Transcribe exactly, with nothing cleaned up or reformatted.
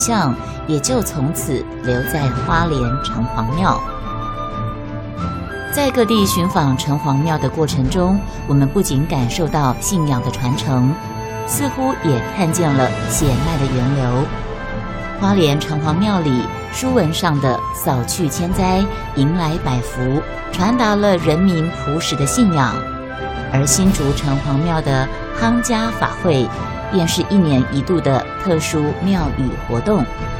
像也就从此留在花莲城隍庙。在各地寻访城隍庙的过程中，我们不仅感受到信仰的传承，似乎也看见了血脉的源流。花莲城隍庙里书文上的扫去千灾，迎来百福，传达了人民朴实的信仰。而新竹城隍庙的夯家法会，便是一年一度的特殊庙宇活动。